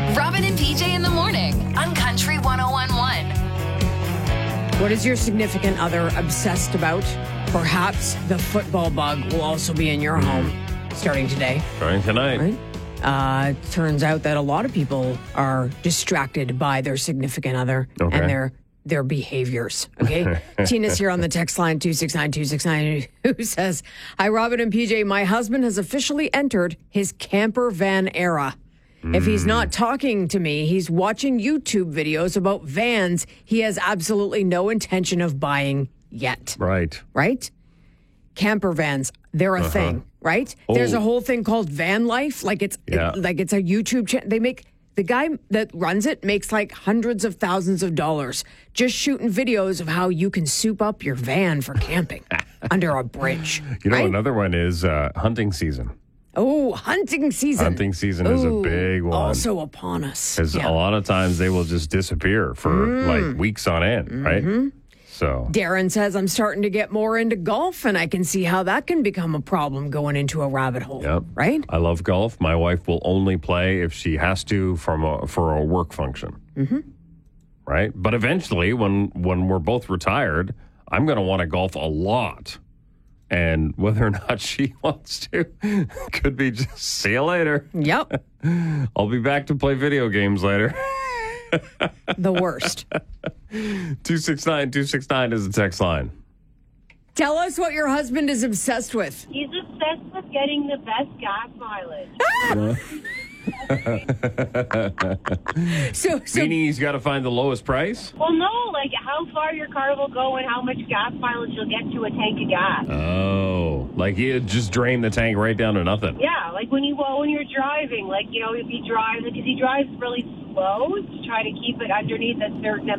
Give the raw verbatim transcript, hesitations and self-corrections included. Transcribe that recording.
Robin and P J in the morning on Country one oh one point one. What is your significant other obsessed about? Perhaps the football bug will also be in your home starting today. Starting tonight. Right? Uh, turns out that a lot of people are distracted by their significant other Okay. and their their behaviors. Okay. Tina's here on the text line two six nine two six nine who says, "Hi, Robin and P J. My husband has officially entered his camper van era. If he's not talking to me, he's watching YouTube videos about vans he has absolutely no intention of buying yet." Right. Right? Camper vans, they're a thing, right? There's Oh. a whole thing called van life. Like it's Yeah. it- like it's a YouTube channel. They make the guy that runs it makes like hundreds of thousands of dollars just shooting videos of how you can soup up your van for camping under a bridge. You know, right? another one is uh, hunting season. Oh, hunting season. Hunting season is a Ooh, big one. Also upon us. Because Yeah. a lot of times they will just disappear for Mm. like weeks on end, right? Mm-hmm. So, Darren says, "I'm starting to get more into golf, and I can see how that can become a problem going into a rabbit hole." yep. Right? I love golf. My wife will only play if she has to from a, for a work function. Mm-hmm. Right? But eventually, when, when we're both retired, I'm going to want to golf a lot. And whether or not she wants to could be just see you later. Yep. I'll be back to play video games later. The worst. two six nine two six nine is the text line. Tell us what your husband is obsessed with. He's obsessed with getting the best gas mileage. So, so Meaning he's got to find the lowest price? Well, no, like how far your car will go and how much gas mileage you'll get to a tank of gas. Oh, like he had just drained the tank right down to nothing. Yeah, like when you well, when you're driving, like you know, if he drives, because he drives really slow to try to keep it underneath a certain